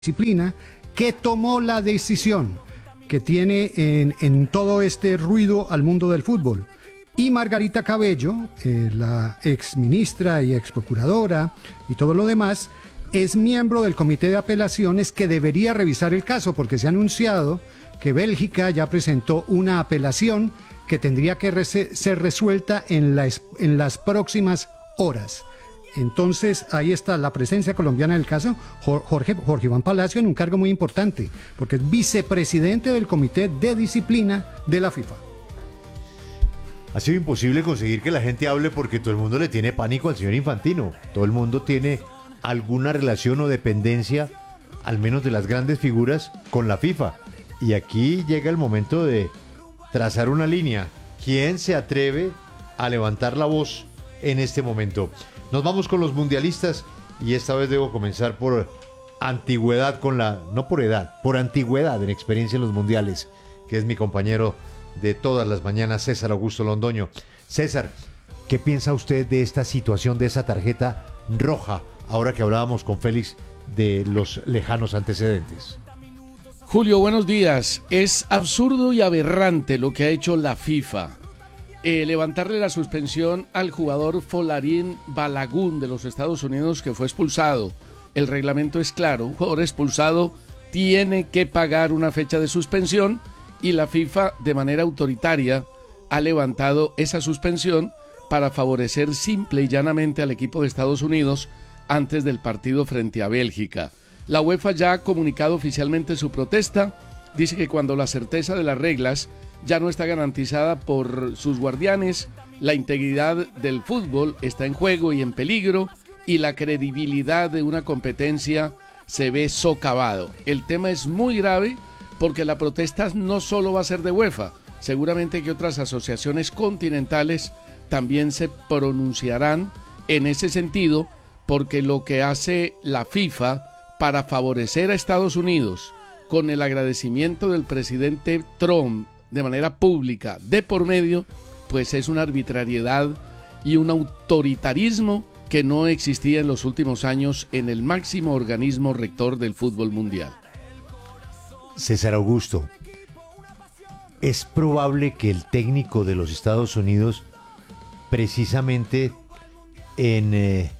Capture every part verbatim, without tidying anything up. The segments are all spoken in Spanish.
Disciplina que tomó la decisión que tiene en, en todo este ruido al mundo del fútbol. Y Margarita Cabello, eh, la ex ministra y ex procuradora y todo lo demás, es miembro del comité de apelaciones que debería revisar el caso, porque se ha anunciado que Bélgica ya presentó una apelación que tendría que rese- ser resuelta en, la, en las próximas horas. Entonces, ahí está la presencia colombiana en el caso, Jorge, Jorge Iván Palacio, en un cargo muy importante, porque es vicepresidente del Comité de Disciplina de la FIFA. Ha sido imposible conseguir que la gente hable porque todo el mundo le tiene pánico al señor Infantino. Todo el mundo tiene alguna relación o dependencia, al menos de las grandes figuras, con la FIFA. Y aquí llega el momento de trazar una línea. ¿Quién se atreve a levantar la voz en este momento? Nos vamos con los mundialistas y esta vez debo comenzar por antigüedad con la, no por edad, por antigüedad en experiencia en los mundiales, que es mi compañero de todas las mañanas, César Augusto Londoño. César, ¿qué piensa usted de esta situación, de esa tarjeta roja, ahora que hablábamos con Félix de los lejanos antecedentes? Julio, buenos días. Es absurdo y aberrante lo que ha hecho la FIFA. Eh, levantarle la suspensión al jugador Folarin Balogun de los Estados Unidos, que fue expulsado. El reglamento es claro, un jugador expulsado tiene que pagar una fecha de suspensión y la FIFA de manera autoritaria ha levantado esa suspensión para favorecer simple y llanamente al equipo de Estados Unidos antes del partido frente a Bélgica. La UEFA ya ha comunicado oficialmente su protesta, dice que cuando la certeza de las reglas ya no está garantizada por sus guardianes, la integridad del fútbol está en juego y en peligro y la credibilidad de una competencia se ve socavado. El tema es muy grave porque la protesta no solo va a ser de UEFA, seguramente que otras asociaciones continentales también se pronunciarán en ese sentido, porque lo que hace la FIFA para favorecer a Estados Unidos con el agradecimiento del presidente Trump de manera pública, de por medio, pues es una arbitrariedad y un autoritarismo que no existía en los últimos años en el máximo organismo rector del fútbol mundial. César Augusto, ¿es probable que el técnico de los Estados Unidos, precisamente en eh,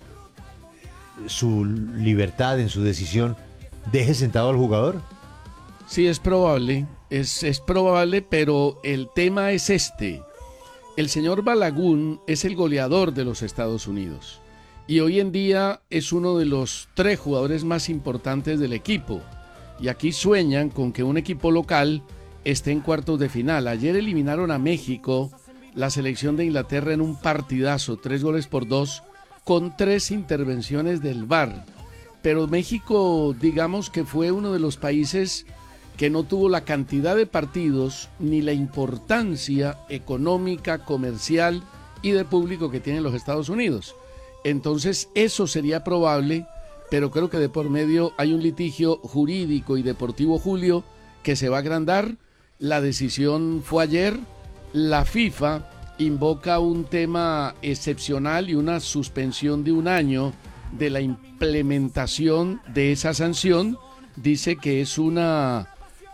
su libertad, en su decisión, deje sentado al jugador? Sí, es probable, es, es probable, pero el tema es este. El señor Balogun es el goleador de los Estados Unidos y hoy en día es uno de los tres jugadores más importantes del equipo. Y aquí sueñan con que un equipo local esté en cuartos de final. Ayer eliminaron a México, la selección de Inglaterra, en un partidazo, tres goles por dos, con tres intervenciones del V A R. Pero México, digamos que fue uno de los países que no tuvo la cantidad de partidos ni la importancia económica, comercial y de público que tienen los Estados Unidos. Entonces eso sería probable, pero creo que de por medio hay un litigio jurídico y deportivo, Julio, que se va a agrandar. La decisión fue ayer, la FIFA invoca un tema excepcional y una suspensión de un año de la implementación de esa sanción. Dice que es una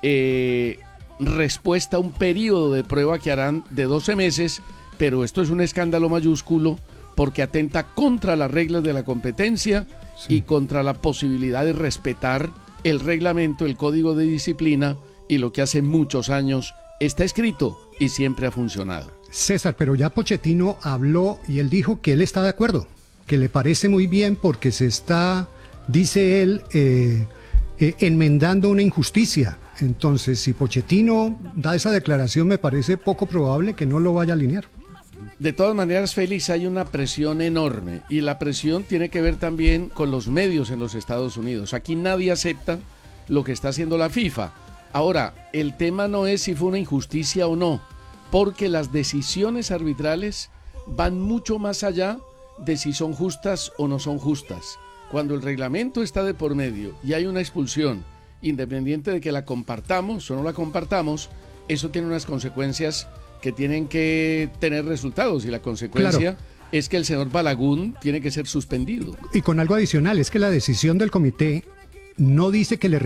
eh, respuesta a un periodo de prueba que harán de doce meses, pero esto es un escándalo mayúsculo porque atenta contra las reglas de la competencia, sí, y contra la posibilidad de respetar el reglamento, el código de disciplina y lo que hace muchos años está escrito y siempre ha funcionado. César, pero ya Pochettino habló y él dijo que él está de acuerdo, que le parece muy bien porque se está, dice él, eh, eh, enmendando una injusticia. Entonces, si Pochettino da esa declaración, me parece poco probable que no lo vaya a alinear. De todas maneras, Félix, hay una presión enorme y la presión tiene que ver también con los medios en los Estados Unidos. Aquí nadie acepta lo que está haciendo la FIFA. Ahora, el tema no es si fue una injusticia o no, porque las decisiones arbitrales van mucho más allá de si son justas o no son justas. Cuando el reglamento está de por medio y hay una expulsión, independiente de que la compartamos o no la compartamos, eso tiene unas consecuencias que tienen que tener resultados y la consecuencia claro. es que el señor Balogun tiene que ser suspendido. Y con algo adicional, es que la decisión del comité no dice que le